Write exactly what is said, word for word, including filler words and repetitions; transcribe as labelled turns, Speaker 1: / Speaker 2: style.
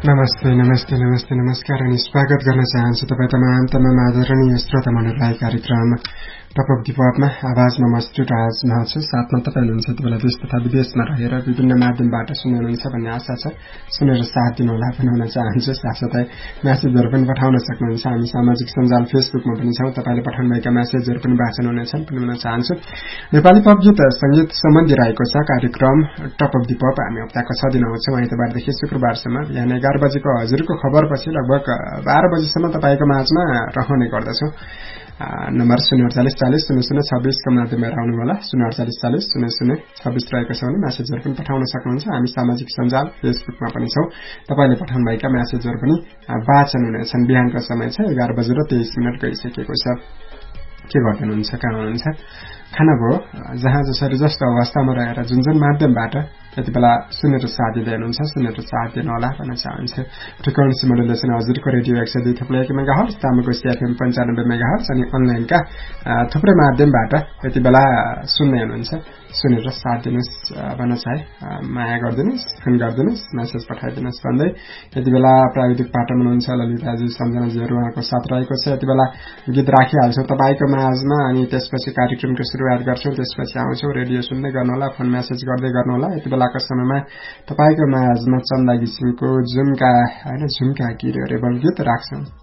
Speaker 1: नमस्ते नमस्ते नमस्ते नमस्कार अनि स्वागत गर्न चाहन्छु तपाईँ तमाम तमाम आदरणीय श्रोता मनहरूलाई कार्यक्रम टप अफ द पपमा आवाजमा मस्टु राज छु। साथमा तपाईँ हुनुहुन्छ यति बेला देश तथा विदेशमा रहेर विभिन्न माध्यमबाट सुन्नुहुन्छ भन्ने आशा छ। सुनेर साथ दिनुहोला भन्न चाहन्छु। साथसाथै म्यासेजहरू पनि पठाउन सक्नुहुन्छ। हामी सामाजिक सञ्जाल फेसबुकमा पनि छौँ। तपाईँले पठाउनुभएका म्यासेजहरू पनि वाचन हुनेछन् पनि भन्न चाहन्छु। नेपाली पप गीत सङ्गीत सम्बन्धी रहेको छ कार्यक्रम टप अफ द पप। हामी हप्ताको छ दिन आउँछौँ आइतबारदेखि शुक्रबारसम्म बिहान एघार बजेको हजुरको खबरपछि लगभग बाह्र बजीसम्म तपाईँको माझमा रहने गर्दछौँ। नम्बर शून्य अडचालिस चालिस शून्य शून्य छब्बीसको माध्यममा आउनुहोला। शून्य अडचालिस चालिस शून्य शून्य छब्बीस रहेको छ भने म्यासेजहरू पनि पठाउन सक्नुहुन्छ। हामी सामाजिक सञ्जाल फेसबुकमा पनि छौँ। तपाईँले पठाउनुभएका म्यासेजहरू पनि वाचन हुनेछन्। बिहानको समय छ एघार बजेर तेइस मिनट गइसकेको छ। के गर्दै हुनुहुन्छ, कहाँ हुनुहुन्छ, खाना भयो, जहाँ जसरी जस्तो अवस्थामा रहेर जुन जुन माध्यमबाट यति बेला सुनेर साथ दिँदै हुनुहुन्छ सुनेर साथ दिनुहोला भन्न चाहन्छु। फ्रिक्वेन्सी मोडुलेसन हजुरको रेडियो एक सय दुई थप्लो एक मेगा हर्ज, तामुको सिएफएम पन्चानब्बे मेगा हर्ज अनि अनलाइनका थुप्रै माध्यमबाट यति बेला सुन्दै हुनुहुन्छ। सुनेर साथ दिनुहोस् भन्न चाहे। माया गरिदिनुहोस्, फोन गरिदिनुहोस्, मेसेज पठाइदिनुहोस् भन्दै यति बेला प्राविधिक पाटो हुनुहुन्छ ललिताजी सम्झनाजीहरू उहाँको साथ रहेको छ। यति बेला गीत राखिहाल्छौँ तपाईँको माझमा अनि त्यसपछि कार्यक्रमको सुरुवात गर्छौँ। त्यसपछि आउँछौँ। रेडियो सुन्दै गर्नुहोला, फोन मेसेज गर्दै गर्नुहोला। यति बेलाको समयमा तपाईँको माझमा चन्दा घिसिङको झुम्का होइन झुम्का किरो रेबल गीत राख्छौँ।